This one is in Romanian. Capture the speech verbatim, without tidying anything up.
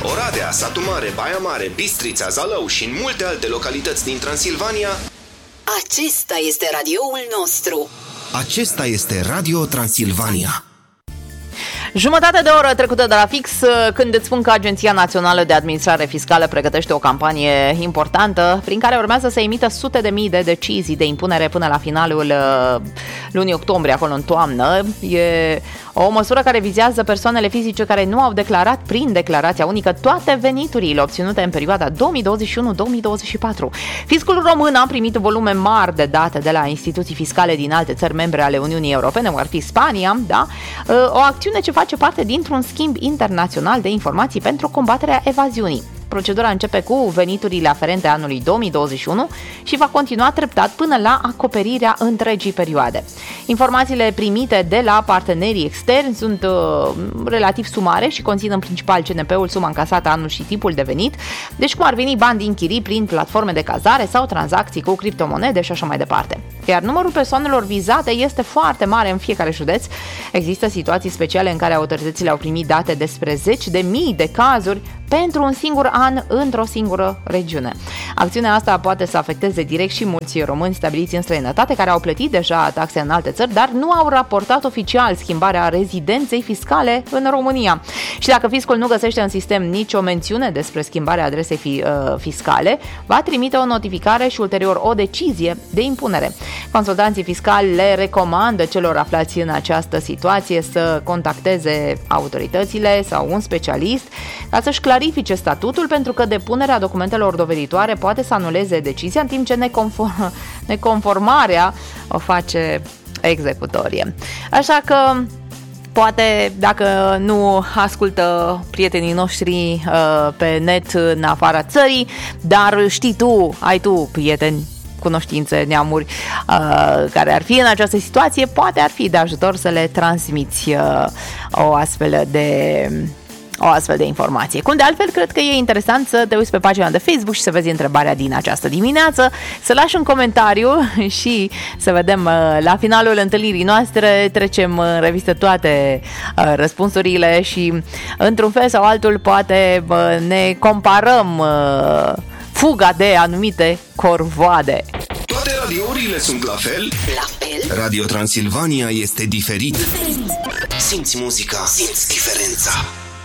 Oradea, Satu Mare, Baia Mare, Bistrița, Zalău și în multe alte localități din Transilvania. Acesta este radioul nostru. Acesta este Radio Transilvania. Jumătate de oră trecută de la fix când îți spun că Agenția Națională de Administrare Fiscală pregătește o campanie importantă prin care urmează să emită sute de mii de decizii de impunere până la finalul lunii octombrie, acolo în toamnă. E o măsură care vizează persoanele fizice care nu au declarat prin declarația unică toate veniturile obținute în perioada două mii douăzeci și unu două mii douăzeci și patru. Fiscul român a primit volume mari de date de la instituții fiscale din alte țări membre ale Uniunii Europene, cum ar fi Spania, da? O acțiune ce face parte dintr-un schimb internațional de informații pentru combaterea evaziunii. Procedura începe cu veniturile aferente anului două mii douăzeci și unu și va continua treptat până la acoperirea întregii perioade. Informațiile primite de la partenerii externi sunt uh, relativ sumare și conțin în principal C N P-ul, suma încasată anul și tipul de venit, deci cum ar veni bani din chirii prin platforme de cazare sau tranzacții cu criptomonede și așa mai departe. Iar numărul persoanelor vizate este foarte mare în fiecare județ. Există situații speciale în care autoritățile au primit date despre zeci de mii de cazuri pentru un singur an într-o singură regiune. Acțiunea asta poate să afecteze direct și mulți români stabiliți în străinătate care au plătit deja taxe în alte țări, dar nu au raportat oficial schimbarea rezidenței fiscale în România. Și dacă fiscul nu găsește în sistem nicio mențiune despre schimbarea adresei fi, uh, fiscale, va trimite o notificare și ulterior o decizie de impunere. Consultanții fiscali le recomandă celor aflați în această situație să contacteze autoritățile sau un specialist ca să-și clarifice statutul, pentru că depunerea documentelor doveditoare poate să anuleze decizia, în timp ce neconform, neconformarea o face executorie. Așa că poate, dacă nu ascultă prietenii noștri uh, pe net în afara țării, dar știi tu, ai tu prieteni, cunoștințe, neamuri uh, care ar fi în această situație, poate ar fi de ajutor să le transmiți uh, o astfel de o astfel de informație. Cum de altfel, cred că e interesant să te uiți pe pagina de Facebook și să vezi întrebarea din această dimineață, să lași un comentariu și să vedem la finalul întâlnirii noastre, trecem în revistă toate răspunsurile și într-un fel sau altul poate ne comparăm fuga de anumite corvoade. Toate radiourile sunt la fel? La fel? Radio Transilvania este diferit. Diferit. Simți muzica, simți diferența.